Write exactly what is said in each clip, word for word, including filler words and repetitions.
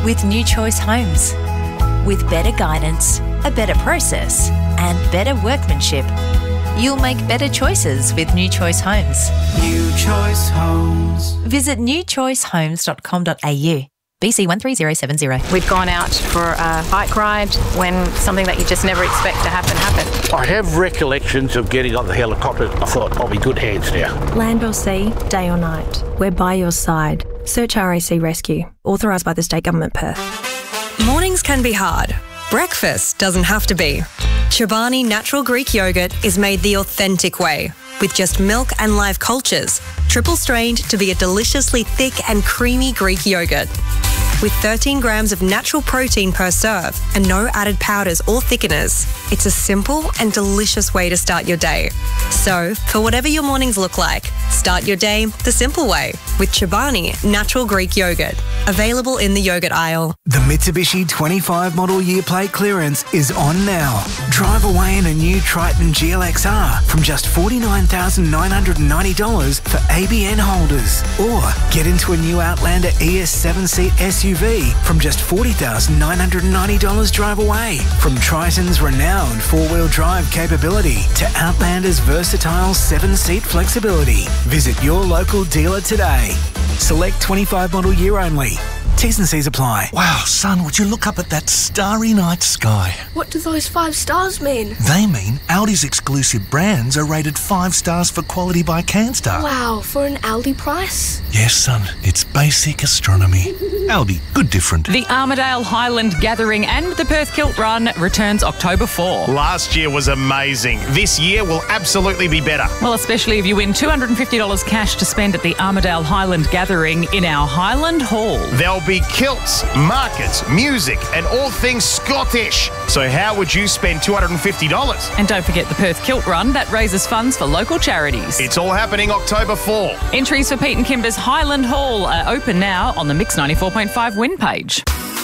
with New Choice Homes. With better guidance, a better process, and better workmanship, you'll make better choices with New Choice Homes. New Choice Homes. Visit new choice homes dot com dot a u. B C one three zero seven zero. We'd gone out for a bike ride when something that you just never expect to happen happened. I have recollections of getting on the helicopter. I thought, I'll be good hands now. Land or sea, day or night, we're by your side. Search R A C Rescue, authorised by the State Government Perth. Mornings can be hard. Breakfast doesn't have to be. Chobani Natural Greek Yogurt is made the authentic way, with just milk and live cultures, triple strained to be a deliciously thick and creamy Greek yogurt. With thirteen grams of natural protein per serve and no added powders or thickeners, it's a simple and delicious way to start your day. So, for whatever your mornings look like, start your day the simple way with Chobani Natural Greek Yogurt. Available in the yogurt aisle. The Mitsubishi twenty-five model year plate clearance is on now. Drive away in a new Triton G L X R from just forty-nine thousand nine hundred ninety dollars for A B N holders. Or get into a new Outlander E S seven seat S U V from just forty thousand nine hundred ninety dollars drive away. From Triton's renowned four-wheel drive capability to Outlander's versatile seven seat flexibility. Visit your local dealer today. Select twenty-five model year only. T's and C's apply. Wow, son, would you look up at that starry night sky? What do those five stars mean? They mean Audi's exclusive brands are rated five stars for quality by Canstar. Wow, for an Audi price? Yes, son, it's basic astronomy. Audi, good different. The Armidale Highland Gathering and the Perth Kilt Run returns October fourth. Last year was amazing. This year will absolutely be better. Well, especially if you win two hundred fifty dollars cash to spend at the Armidale Highland Gathering in our Highland Hall. There'll be kilts, markets, music, and all things Scottish. So how would you spend two hundred fifty dollars? And don't forget the Perth Kilt Run that raises funds for local charities. It's all happening October fourth. Entries for Pete and Kimber's Highland Hall are open now on the Mix ninety-four point five win page.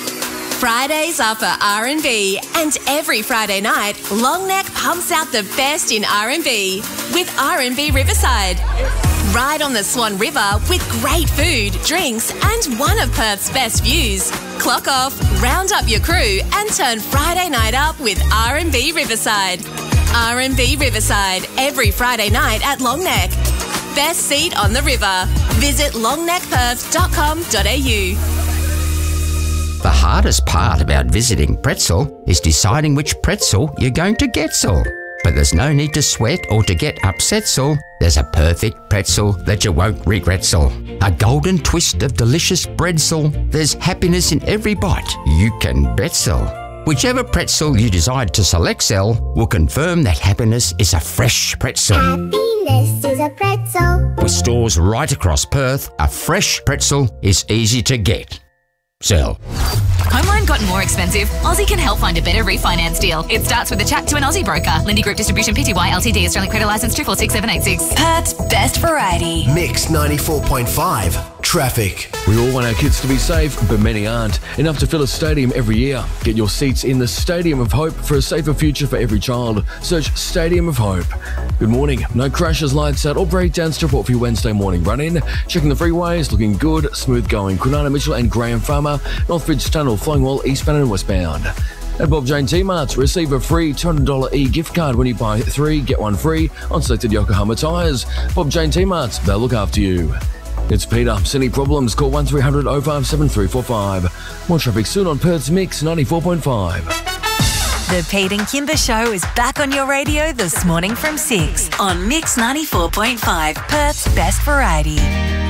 Fridays are for R and B, and every Friday night, Longneck pumps out the best in R and B with R and B Riverside. Ride on the Swan River with great food, drinks, and one of Perth's best views. Clock off, round up your crew, and turn Friday night up with R and B Riverside. R and B Riverside, every Friday night at Longneck. Best seat on the river. Visit longneck perth dot com dot a u. The hardest part about visiting Pretzel is deciding which pretzel you're going to get, so. But there's no need to sweat or to get upset, so. There's a perfect pretzel that you won't regret, so. A golden twist of delicious breadzel. There's happiness in every bite. You can bet so. Whichever pretzel you decide to select, Cell will confirm that happiness is a fresh pretzel. Happiness is a pretzel. With stores right across Perth, a fresh pretzel is easy to get. Cell. Home loan gotten more expensive? Aussie can help find a better refinance deal. It starts with a chat to an Aussie broker. Lindy Group Distribution Pty Ltd, Australian Credit Licence two four six seven eight six. Perth's best variety. Mix ninety-four point five. Traffic. We all want our kids to be safe, but many aren't. Enough to fill a stadium every year. Get your seats in the Stadium of Hope for a safer future for every child. Search Stadium of Hope. Good morning. No crashes, lights out, or breakdowns to report for your Wednesday morning run-in. Checking the freeways, looking good, smooth going. Kwinana Mitchell and Graham Farmer, Northbridge Tunnel, flowing well eastbound and westbound. At Bob Jane T-Marts, receive a free two hundred dollars e-gift card when you buy three, get one free on selected Yokohama tyres. Bob Jane T-Marts, they'll look after you. It's Peter. Any problems? Call one three hundred oh five seven three four five. More traffic soon on Perth's Mix ninety-four point five. The Pete and Kimber Show is back on your radio this morning from six on Mix ninety-four point five, Perth's best variety.